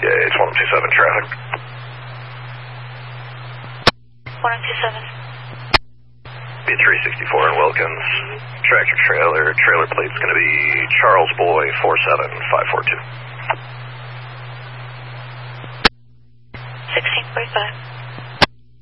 Yeah, it's 1027 traffic. 1027. B364 in Wilkins. Tractor trailer. Trailer plate's going to be Charles Boy 47542. 1645.